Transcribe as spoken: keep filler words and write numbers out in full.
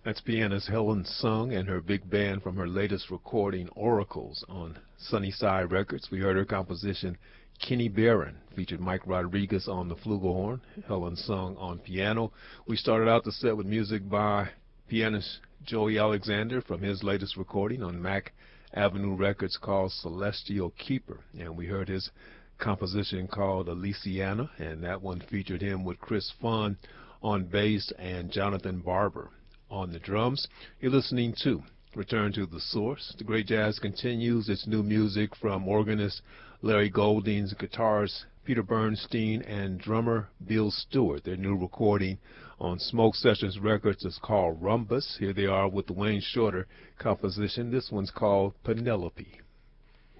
That's pianist Helen Sung and her big band from her latest recording, Oracles, on Sunnyside Records. We heard her composition, Kenny Barron, featured Mike Rodriguez on the flugelhorn, Helen Sung on piano. We started out the set with music by pianist Joey Alexander from his latest recording on Mack Avenue Records called Celestial Keeper, and we heard his composition called Elysiana, and that one featured him with Chris Funn on bass and Jonathan Barber on the drums. You're listening to Return to the Source. The Great Jazz continues its new music from organist Larry Goldings, guitarist Peter Bernstein, and drummer Bill Stewart. Their new recording on Smoke Sessions Records is called Rumbus. Here they are with the Wayne Shorter composition. This one's called Penelope.